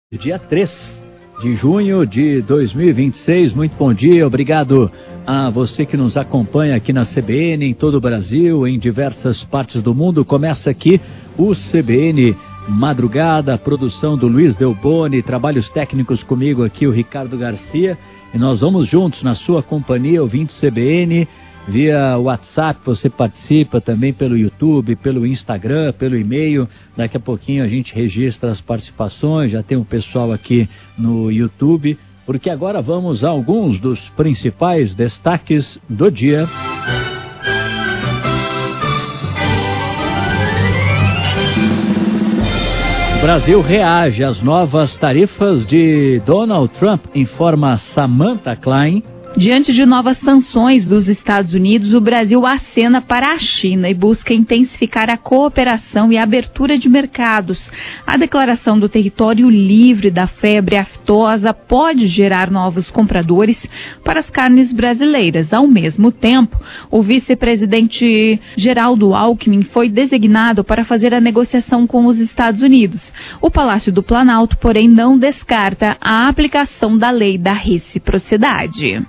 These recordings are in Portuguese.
Dia 3 de junho de 2026, muito bom dia, obrigado a você que nos acompanha aqui na CBN, em todo o Brasil, em diversas partes do mundo. Começa aqui o CBN Madrugada, produção do Luiz Delboni, trabalhos técnicos comigo aqui, o Ricardo Garcia, e nós vamos juntos na sua companhia, ouvindo CBN, via WhatsApp, você participa também pelo YouTube, pelo Instagram, pelo e-mail. Daqui a pouquinho a gente registra as participações, já tem um pessoal aqui no YouTube, porque agora vamos a alguns dos principais destaques do dia. O Brasil reage às novas tarifas de Donald Trump, informa Samantha Klein. Diante de novas sanções dos Estados Unidos, o Brasil acena para a China e busca intensificar a cooperação e a abertura de mercados. A declaração do território livre da febre aftosa pode gerar novos compradores para as carnes brasileiras. Ao mesmo tempo, o vice-presidente Geraldo Alckmin foi designado para fazer a negociação com os Estados Unidos. O Palácio do Planalto, porém, não descarta a aplicação da lei da reciprocidade.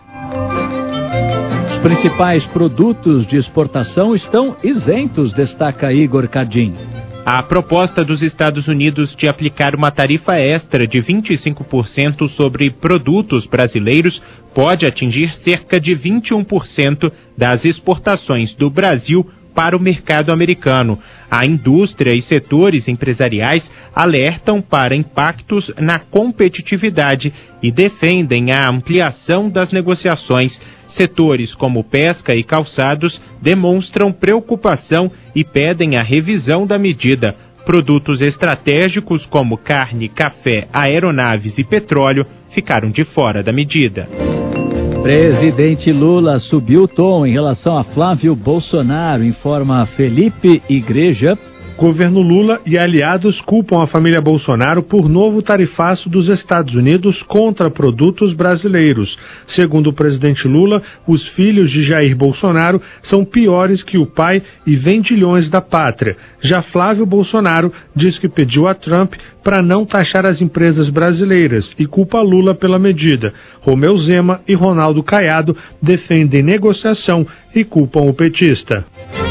Os principais produtos de exportação estão isentos, destaca Igor Cardim. A proposta dos Estados Unidos de aplicar uma tarifa extra de 25% sobre produtos brasileiros pode atingir cerca de 21% das exportações do Brasil para o mercado americano. A indústria e setores empresariais alertam para impactos na competitividade e defendem a ampliação das negociações. Setores como pesca e calçados demonstram preocupação e pedem a revisão da medida. Produtos estratégicos como carne, café, aeronaves e petróleo ficaram de fora da medida. Presidente Lula subiu o tom em relação a Flávio Bolsonaro, informa Felipe Igreja. Governo Lula e aliados culpam a família Bolsonaro por novo tarifaço dos Estados Unidos contra produtos brasileiros. Segundo o presidente Lula, os filhos de Jair Bolsonaro são piores que o pai e vendilhões da pátria. Já Flávio Bolsonaro diz que pediu a Trump para não taxar as empresas brasileiras e culpa Lula pela medida. Romeu Zema e Ronaldo Caiado defendem negociação e culpam o petista.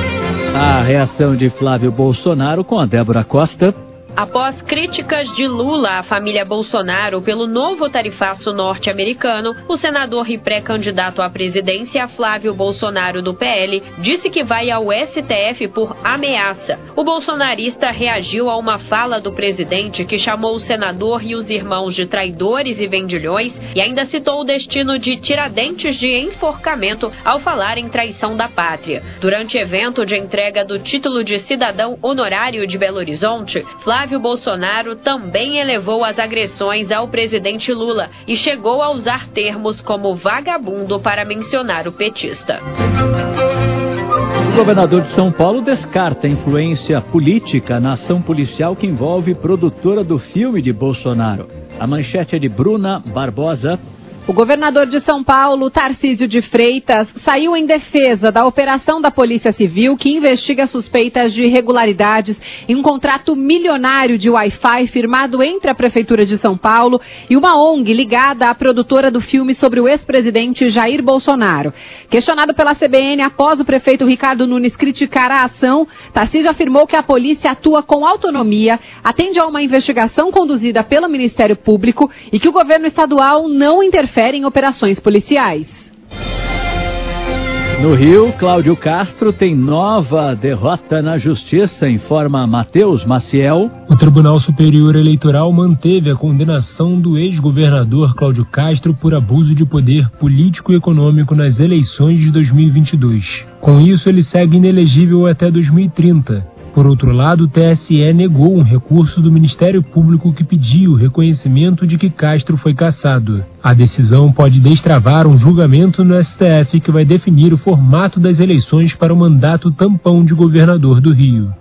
A reação de Flávio Bolsonaro com a Débora Costa. Após críticas de Lula à família Bolsonaro pelo novo tarifaço norte-americano, o senador e pré-candidato à presidência Flávio Bolsonaro do PL disse que vai ao STF por ameaça. O bolsonarista reagiu a uma fala do presidente que chamou o senador e os irmãos de traidores e vendilhões e ainda citou o destino de Tiradentes de enforcamento ao falar em traição da pátria. Durante evento de entrega do título de cidadão honorário de Belo Horizonte, Flávio Bolsonaro também elevou as agressões ao presidente Lula e chegou a usar termos como vagabundo para mencionar o petista. O governador de São Paulo descarta a influência política na ação policial que envolve produtora do filme de Bolsonaro. A manchete é de Bruna Barbosa. O governador de São Paulo, Tarcísio de Freitas, saiu em defesa da operação da Polícia Civil que investiga suspeitas de irregularidades em um contrato milionário de Wi-Fi firmado entre a Prefeitura de São Paulo e uma ONG ligada à produtora do filme sobre o ex-presidente Jair Bolsonaro. Questionado pela CBN após o prefeito Ricardo Nunes criticar a ação, Tarcísio afirmou que a polícia atua com autonomia, atende a uma investigação conduzida pelo Ministério Público e que o governo estadual não interfere em operações policiais. No Rio, Cláudio Castro tem nova derrota na justiça, informa Matheus Maciel. O Tribunal Superior Eleitoral manteve a condenação do ex-governador Cláudio Castro por abuso de poder político e econômico nas eleições de 2022. Com isso, ele segue inelegível até 2030. Por outro lado, o TSE negou um recurso do Ministério Público que pediu o reconhecimento de que Castro foi cassado. A decisão pode destravar um julgamento no STF que vai definir o formato das eleições para o mandato tampão de governador do Rio.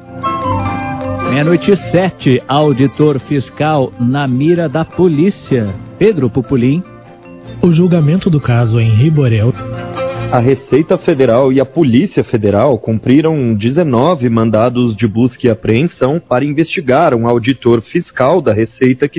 12:07, auditor fiscal na mira da polícia. Pedro Pupulim. O julgamento do caso Henri Borel. A Receita Federal e a Polícia Federal cumpriram 19 mandados de busca e apreensão para investigar um auditor fiscal da Receita que